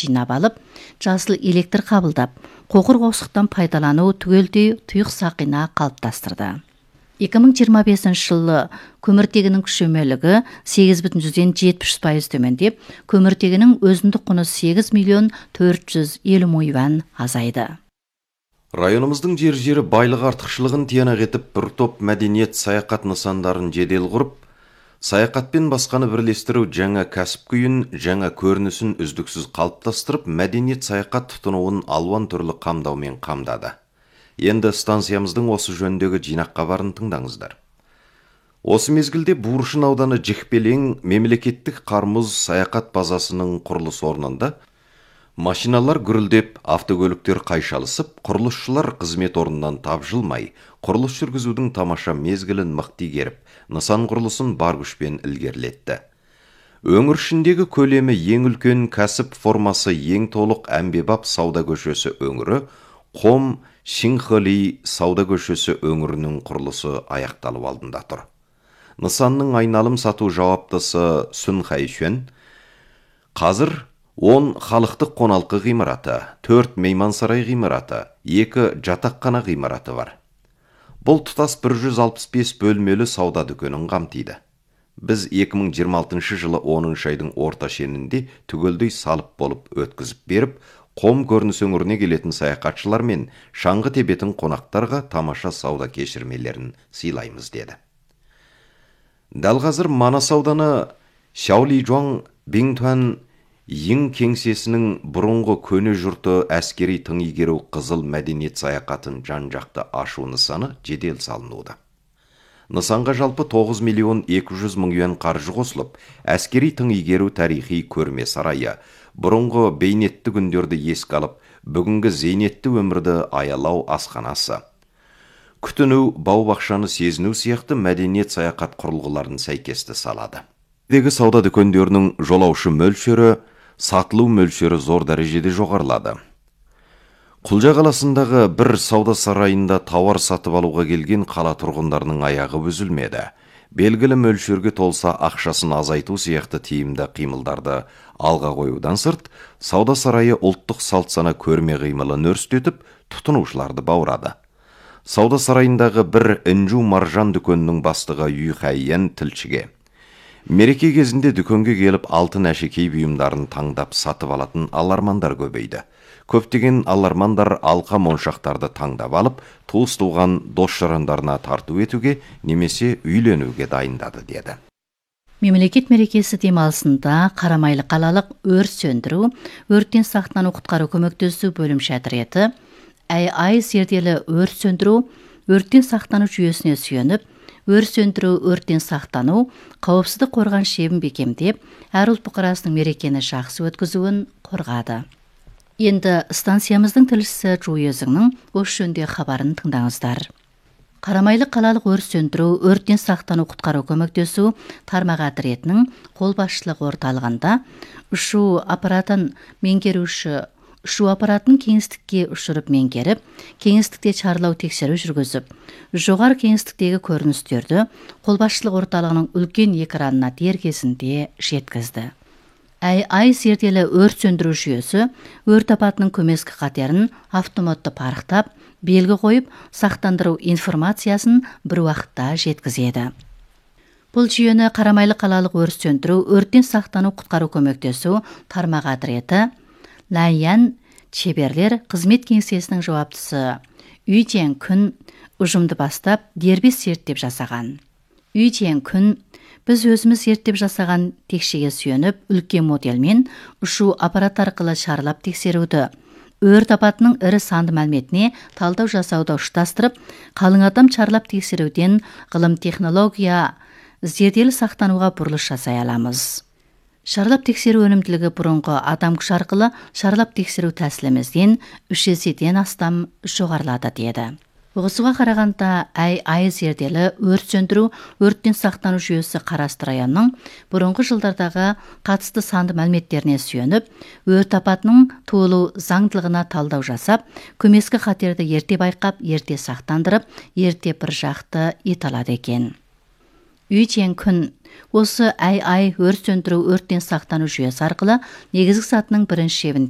жинап алып, жасыл электр қабылдап, қоқыр қоқсықтан пайдалану түгелдей тұйық сақина қалыптастырды. 2025 жылы көміртегінің күшемелігі 8,70% төмендеп, көміртегінің өзіндік құны 8.450 мың юан азайды. Районымыздың жер байлық артықшылығын тиянақ етіп, бір топ мәдениет саяхат нысандарын жедел құрып, саяхатпен басқаны бірлестіру жаңа кәсіп күйін, жаңа көрінісін үздіксіз қалыптастырып, мәдениет саяхат тұтынуын алуан түрлі қамдаумен қамдады. Енді станциямыздың осы жөндегі жинақ хабарын тыңдаңыздар. Осы мезгілде Буыршын ауданы Жікпелең мемлекеттік Қармұз саяхат базасының құрылыс орнында машиналар гүрілдеп, автокөліктер қайшалысып, құрылысшылар қызмет орнынан тапжылмай, құрылыс жүргізудің тамаша мезгілін мықты игеріп, нысан құрылысын бар күшпен ілгерілетті. Өңір ішіндегі көлемі ең үлкен, кәсіп формасы ең толық әмбебап сауда көшесі өңірі Қом Шинхали сауда көшесі өңірінің құрылысы аяқталып алдында тұр. Нысанның айналым сату жауаптысы Сүн Хайшен қазір 10 халықтық қоналқы ғимараты, 4 меймансарай ғимараты, 2 жатақхана ғимараты бар. Бұл тұтас 165 бөлмелі сауда дүкенін қамтиды. Біз 2026 жылы 10 айдың орта шенінде түгелдей салып болып өткізіп беріп, Қом көрініс өңіріне келетін саяхатшылар мен шаңғы тебетін қонақтарға тамаша сауда кешірмелерін сыйлаймыз деді. Дәл қазір Манас ауданы Шаолижуан Биңтуан ең кеңсесінің бұрынғы көне жұрты әскери тың игеру қызыл мәдениет саяхатын жан-жақты ашу нысаны жедел салынуда. Нысанға жалпы 9.200.000 юан қаржы қосылып, әскери тың игеру тарихи көрме сарайы, бұрынғы бейнетті күндерді еске алып, бүгінгі зейнетті өмірді аялау асханасы, күтіну, бау-бақшаны сезіну сияқты мәдениет саяхат құрылғыларын сәйкесті салады. Дегі сауда дүкендерінің жолаушы мөлшері, сатылу мөлшері зор дәрежеде жоғарылады. Құлжа қаласындағы бір сауда сарайында тауар сатып алуға келген қала тұрғындарының аяғы үзілмеді. Белгілі мөлшерге толса ақшасын азайту сияқты тиімді қимылдарды алға қоюдан сырт, сауда сарайы ұлттық салт-сана көрме қимылын өрістетіп, тұтынушыларды баурады. Сауда сарайындағы бір інжу маржан дүкенінің бастығы Юхайен тілшіге мереке кезінде дүкенге келіп алтын әшекей бұйымдарын таңдап сатып алатын алармандар көбейді. Көптеген алармандар алқа моншақтарды таңдап алып, туыс туған дос-жарандарына тарту етуге немесе үйленуге дайындады деді. Мемлекет мерекесі демалысында Қарамайлы қалалық өрт сөндіру, өрттен сақтану құтқару көмектесу бөлімше отряды ай зерделі өрт сөндіру, өрттен сақтану жүйесіне сүйеніп, өрт сөндіру, өрттен сақтану, қауіпсіздік қорған шебін бекемдеп, әр ұлт бұқарасының мерекені жақсы өткізуін қорғады. Енді станциямыздың тілшісі Жуезіңнің осы жөнде хабарын тыңдаңыздар. Қарамайлы қалалық өрт сөндіру, өрттен сақтану құтқару көмектесу тармақ отрядының қолбасшылық орталығында ұшу аппаратын кеңістікке ұшырып меңгеріп, кеңістікте чарлау тексеру жүргізіп, жоғары кеңістіктегі көріністерді қолбасшылық орталығының үлкен экранына дер кезінде жеткізді. Ай зерделі өрт сөндіру жүйесі өрт апатының көмескі қатерін автоматты парықтап, белгі қойып, сақтандыру информациясын бір уақытта жеткізеді. Бұл жүйені Қарамайлы қалалық өрт сөндіру, өрттен сақтану құтқару көмектесу тармақ отряды Лайян шеберлер қызмет кеңсесінің жауаптысы Үйден күн ұжымды бастап дербес зерттеп жасаған. Үйден күн біз өзіміз зерттеп жасаған текшеге сүйеніп, үлкен моделмен ұшу аппарат арқылы шарлап тексеруді, өрт апатының ірі санды мәліметіне талдау жасауды ұштастырып, қалың адам шарлап тексеруден ғылым технология зерделі сақтануға бұрылыс жасай аламыз. Шарлап тексеру өнімділігі бұрынғы адам күш арқылы шарлап тексеру тәсілімізден 3 еседен астам жоғарылады деді. Осыға қарағанда ай зерделі өрт сөндіру, өрттен сақтану жүйесі Қарасты районының бұрынғы жылдардағы қатысты санды мәліметтеріне сүйеніп, өрт апатының туылу заңдылығына талдау жасап, көмескі қатерді ерте байқап, ерте сақтандырып, ерте бір жақты ет алады екен. Үйден күн осы ай өрт сөндіру, өрттен сақтану жүйесі арқылы негізгі сатының бірінші шебін